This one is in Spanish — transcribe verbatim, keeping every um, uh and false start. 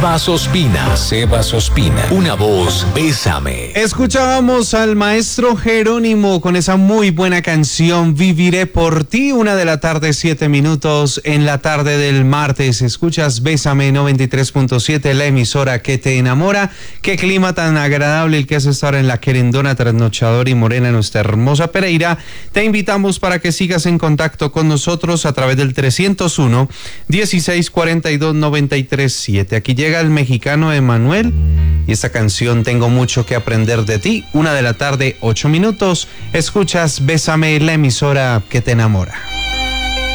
Sebas Ospina, Sebas Ospina, una voz, Bésame. Escuchábamos al maestro Jerónimo con esa muy buena canción Viviré por ti, una de la tarde, siete minutos en la tarde del martes. Escuchas Bésame noventa y tres punto siete, la emisora que te enamora. Qué clima tan agradable el que hace estar en la querendona, trasnochadora y morena, nuestra hermosa Pereira. Te invitamos para que sigas en contacto con nosotros a través del trescientos uno, dieciséis cuarenta y dos, noventa y tres siete. Aquí llega el mexicano Emanuel y esta canción Tengo mucho que aprender de ti. Una de la tarde, ocho minutos. Escuchas Bésame, la emisora que te enamora.